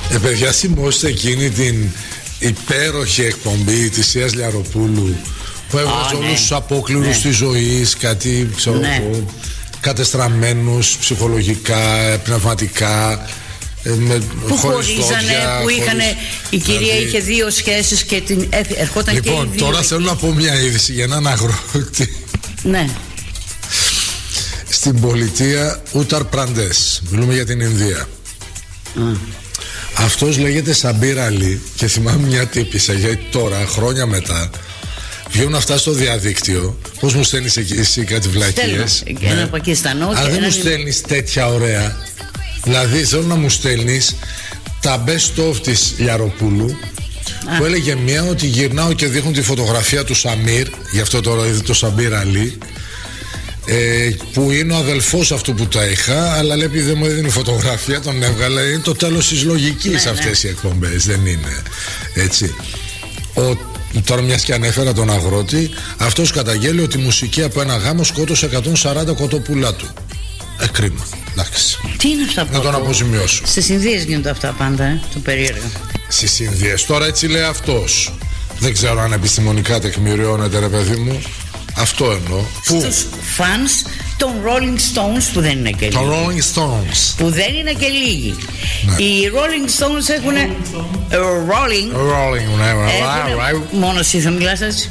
Παιδιά, θυμόστε εκείνη την υπέροχη εκπομπή της Θείας Λιαροπούλου που έβγαζε όλους τους απόκληρους της ζωής, κάτι ξέρω εγώ, κατεστραμμένους ψυχολογικά, πνευματικά, που χωρίζανε, που είχαν, η κυρία είχε 2 σχέσεις και ερχόταν λοιπόν, και οι 2. Τώρα θέλω να πω μια είδηση για έναν αγρότη. Ναι. Στην πολιτεία Ούταρ Πραντές, μιλούμε για την Ινδία. Αυτός λέγεται Σαμπίρ Αλί και θυμάμαι μια τύπισσα, γιατί τώρα χρόνια μετά βγαίνουν αυτά στο διαδίκτυο. Πώς μου στέλνεις εσύ κάτι βλακίες? Ένα Πακιστανό. Αλλά δεν μου στέλνεις τέτοια ωραία. Δηλαδή θέλω να μου στέλνεις τα best of της Λιαροπούλου, που έλεγε μία ότι γυρνάω και δείχνουν τη φωτογραφία του Σαμίρ, γι' αυτό τώρα είδε το Σαμπίρ Αλί, που είναι ο αδελφός αυτού που τα είχα, αλλά λέει επειδή δεν μου έδινε φωτογραφία, τον έβγαλε. Είναι το τέλος της λογικής αυτές οι εκπομπές, δεν είναι έτσι? Τώρα μιας και ανέφερα τον αγρότη, αυτός καταγγέλει ότι η μουσική από ένα γάμο σκότωσε 140 κοτοπουλά του. Κρίμα. Εντάξει. Τι είναι αυτά που να τον αποζημιώσω. Στις Ινδίες γίνονται αυτά πάντα, το περίεργο. Στις Ινδίες, τώρα έτσι λέει αυτός. Δεν ξέρω αν επιστημονικά τεκμηριώνεται, ρε παιδί μου. Αυτό εννοώ. Στους φανς των Rolling Stones, που δεν είναι και λίγοι. Των Rolling Stones. Που δεν είναι και λίγοι. Ναι. Οι Rolling Stones έχουν. Μόνο εσύ θα μιλάς έτσι.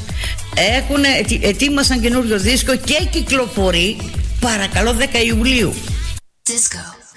Ετοίμασαν καινούριο δίσκο και κυκλοφορεί, παρακαλώ, 10 Ιουλίου. Disco.